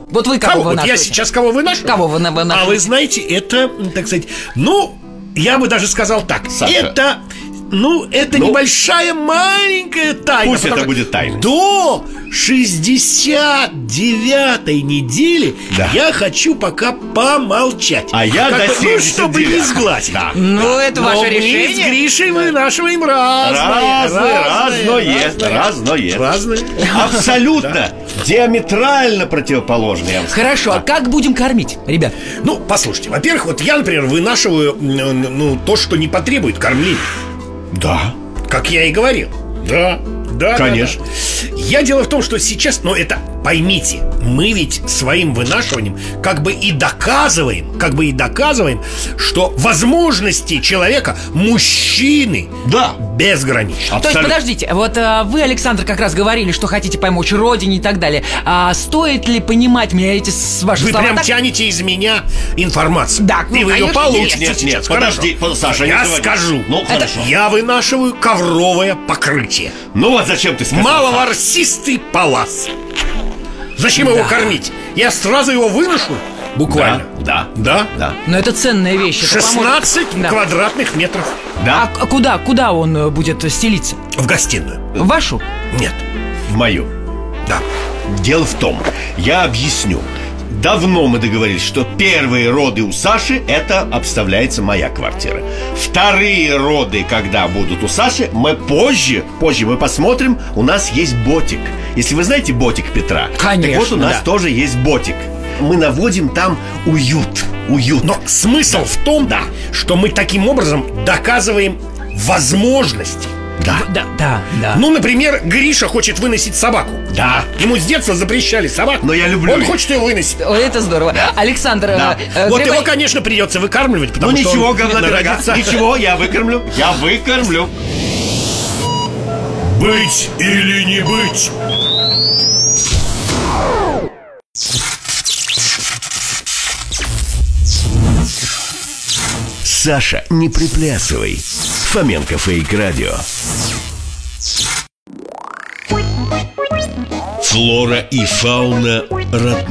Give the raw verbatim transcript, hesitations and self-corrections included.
Вот вы кого, кого? вынашиваете? Вот я сейчас кого выношу? Кого вы вынашиваете? А вы знаете, это, так сказать, ну, я бы даже сказал так. Саша. Это... Ну, это ну, небольшая, маленькая тайна. Пусть это будет тайной. До шестьдесят девятой недели да. я хочу пока помолчать. А я как до бы, семидесяти ну, чтобы не сглазить. Да. Ну, да. это Но ваше мы решение. с Гришей вынашиваем разное. Разное, разное, разное, разное. Абсолютно диаметрально противоположное, я вам скажу. Хорошо, а как будем кормить, ребят? Ну, послушайте, во-первых, вот я, например, вынашиваю ну, то, что не потребует кормления. Да. Как я и говорил. Да, да, конечно. да, да. Я дело в том, что сейчас, но это поймите, мы ведь своим вынашиванием как бы и доказываем, как бы и доказываем, что возможности человека, мужчины, да, безграничны. То есть, подождите, вот а, вы, Александр, как раз говорили, что хотите помочь родине и так далее. А стоит ли понимать меня эти с ваши Вы слова? прям так? тянете из меня информацию. Да, ну, и вы ее конечно, получите. Нет, нет, сейчас. подожди, Хорошо. Саша, не я заводи. скажу. Ну, Это хорошо. я вынашиваю ковровое покрытие. Ну вот зачем ты сказал? Маловорсистый палас. Зачем Да. его кормить? Я сразу его выношу. Буквально. Да, Да? да. Но это ценная вещь. это шестнадцать поможет. Да. квадратных метров. Да, А куда, куда он э, будет стелиться? В гостиную. В вашу? Нет. в мою. Да. Дело в том, я объясню. Давно мы договорились, что первые роды у Саши — это обставляется моя квартира. Вторые роды, когда будут у Саши, мы позже, позже мы посмотрим. У нас есть ботик. Если вы знаете ботик Петра, Конечно, так вот у нас да. тоже есть ботик. Мы наводим там уют, уют. Но смысл в том, Да. что мы таким образом доказываем возможности. Да. Да, да, да. Ну, например, Гриша хочет выносить собаку. Да. Ему с детства запрещали собаку. Но я люблю Он ее. хочет ее выносить. Ой, это здорово. Александр, Да. э, э, Вот требуй- его, конечно, придется выкармливать, потому Ну что ничего, он говна пирога. родится. Ничего, я выкормлю. Я выкормлю. Быть или не быть? Саша, не приплясывай. Фоменко Фейк Радио. Флора и фауна родных.